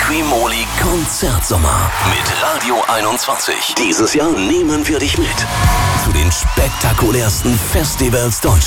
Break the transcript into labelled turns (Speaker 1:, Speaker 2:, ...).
Speaker 1: Trimoly Konzertsommer mit Radio 21. Dieses Jahr nehmen wir dich mit zu den spektakulärsten Festivals Deutschlands.